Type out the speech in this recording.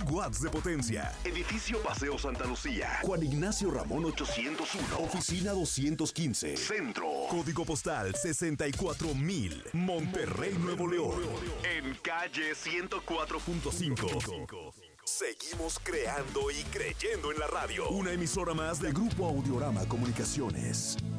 watts de potencia. Edificio Paseo Santa Lucía. Juan Ignacio Ramón 801. Oficina 215. Centro. Código postal 64000. Monterrey, Nuevo León. En calle 104.5. Seguimos creando y creyendo en la radio. Una emisora más de Grupo Audiorama Comunicaciones.